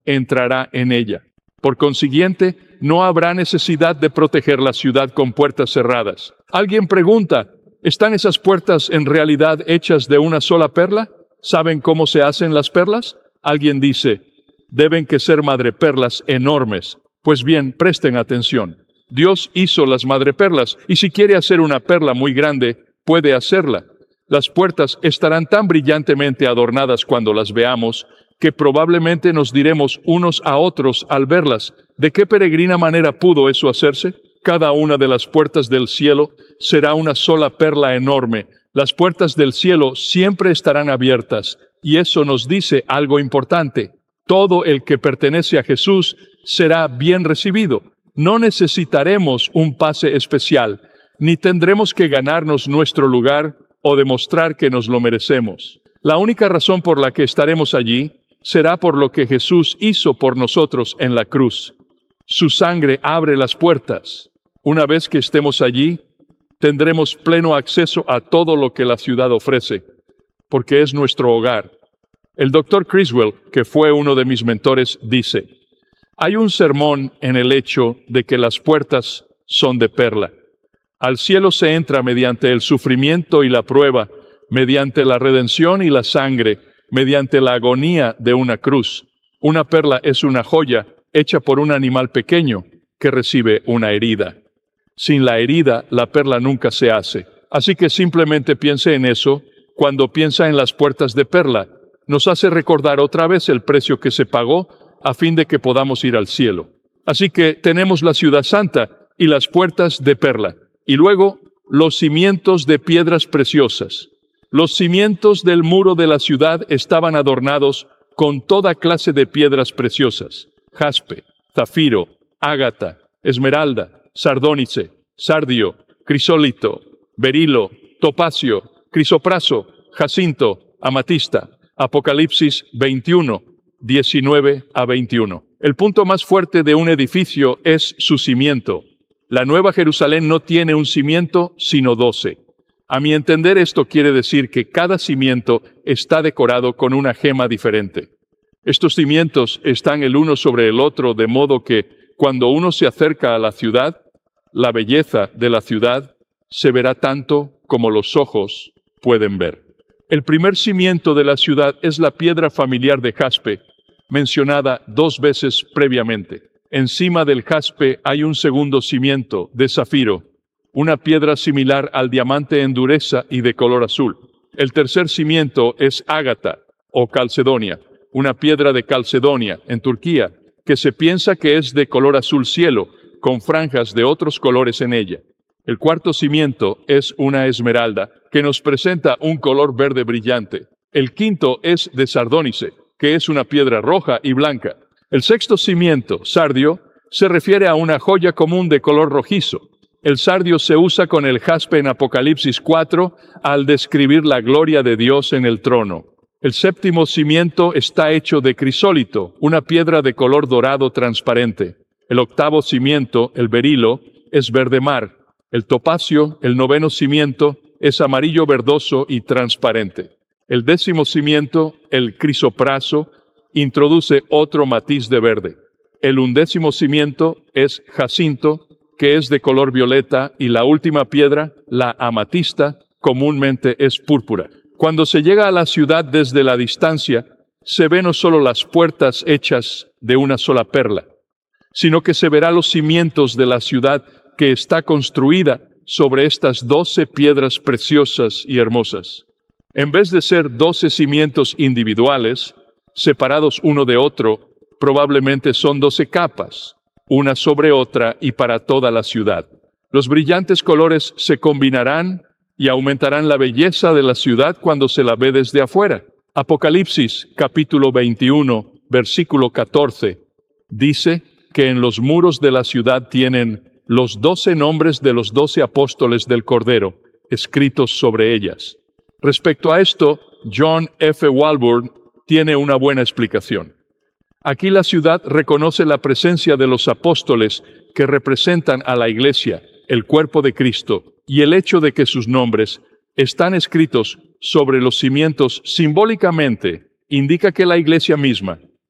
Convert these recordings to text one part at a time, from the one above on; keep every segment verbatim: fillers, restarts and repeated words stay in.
entrará en ella. Por consiguiente, no habrá necesidad de proteger la ciudad con puertas cerradas. Alguien pregunta, ¿están esas puertas en realidad hechas de una sola perla? ¿Saben cómo se hacen las perlas? Alguien dice, deben que ser madreperlas enormes. Pues bien, presten atención. Dios hizo las madreperlas, y si quiere hacer una perla muy grande, puede hacerla. Las puertas estarán tan brillantemente adornadas cuando las veamos, que probablemente nos diremos unos a otros al verlas, ¿de qué peregrina manera pudo eso hacerse? Cada una de las puertas del cielo será una sola perla enorme. Las puertas del cielo siempre estarán abiertas, y eso nos dice algo importante. Todo el que pertenece a Jesús será bien recibido. No necesitaremos un pase especial, ni tendremos que ganarnos nuestro lugar o demostrar que nos lo merecemos. La única razón por la que estaremos allí será por lo que Jesús hizo por nosotros en la cruz. Su sangre abre las puertas. Una vez que estemos allí, tendremos pleno acceso a todo lo que la ciudad ofrece, porque es nuestro hogar. El doctor Criswell, que fue uno de mis mentores, dice, hay un sermón en el hecho de que las puertas son de perla. Al cielo se entra mediante el sufrimiento y la prueba, mediante la redención y la sangre, mediante la agonía de una cruz. Una perla es una joya hecha por un animal pequeño que recibe una herida. Sin la herida, la perla nunca se hace. Así que simplemente piense en eso cuando piensa en las puertas de perla. Nos hace recordar otra vez el precio que se pagó a fin de que podamos ir al cielo. Así que tenemos la ciudad santa y las puertas de perla. Y luego, los cimientos de piedras preciosas. Los cimientos del muro de la ciudad estaban adornados con toda clase de piedras preciosas. Jaspe, zafiro, ágata, esmeralda, sardónice, sardio, crisólito, berilo, topacio, crisopraso, jacinto, amatista. Apocalipsis veintiuno, diecinueve a veintiuno. El punto más fuerte de un edificio es su cimiento. La Nueva Jerusalén no tiene un cimiento, sino doce. A mi entender, esto quiere decir que cada cimiento está decorado con una gema diferente. Estos cimientos están el uno sobre el otro, de modo que, cuando uno se acerca a la ciudad, la belleza de la ciudad se verá tanto como los ojos pueden ver. El primer cimiento de la ciudad es la piedra familiar de jaspe, mencionada dos veces previamente. Encima del jaspe hay un segundo cimiento de zafiro, una piedra similar al diamante en dureza y de color azul. El tercer cimiento es ágata o calcedonia, una piedra de Calcedonia en Turquía, que se piensa que es de color azul cielo, con franjas de otros colores en ella. El cuarto cimiento es una esmeralda, que nos presenta un color verde brillante. El quinto es de sardónice, que es una piedra roja y blanca. El sexto cimiento, sardio, se refiere a una joya común de color rojizo. El sardio se usa con el jaspe en Apocalipsis cuatro al describir la gloria de Dios en el trono. El séptimo cimiento está hecho de crisólito, una piedra de color dorado transparente. El octavo cimiento, el berilo, es verde mar. El topacio, el noveno cimiento, es amarillo verdoso y transparente. El décimo cimiento, el crisopraso, introduce otro matiz de verde. El undécimo cimiento es jacinto, que es de color violeta, y la última piedra, la amatista, comúnmente es púrpura. Cuando se llega a la ciudad desde la distancia, se ven no solo las puertas hechas de una sola perla, sino que se verá los cimientos de la ciudad que está construida sobre estas doce piedras preciosas y hermosas. En vez de ser doce cimientos individuales, separados uno de otro, probablemente son doce capas, una sobre otra y para toda la ciudad. Los brillantes colores se combinarán y aumentarán la belleza de la ciudad cuando se la ve desde afuera. Apocalipsis, capítulo veintiuno, versículo catorce, dice que en los muros de la ciudad tienen los doce nombres de los doce apóstoles del Cordero, escritos sobre ellas. Respecto a esto, John F. Walburn tiene una buena explicación. Aquí la ciudad reconoce la presencia de los apóstoles que representan a la iglesia, el cuerpo de Cristo, y el hecho de que sus nombres están escritos sobre los cimientos simbólicamente indica que la iglesia misma,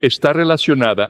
está relacionada